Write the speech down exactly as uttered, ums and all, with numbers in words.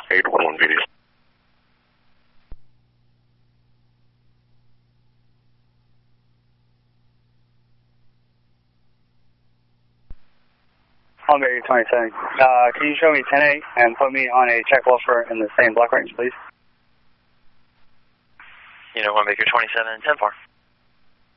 eight one one video. Humvee twenty-seven, uh, can you show me ten eight and put me on a check welfare in the same block range, please? You know, Humvee twenty-seven, ten four.